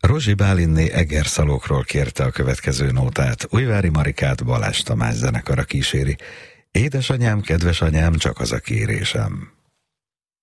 Rozsi Bálinné Egerszalókról kérte a következő nótát. Újvári Marikát Balázs Tamás zenekara kíséri. Édesanyám, kedves anyám, csak az a kérésem.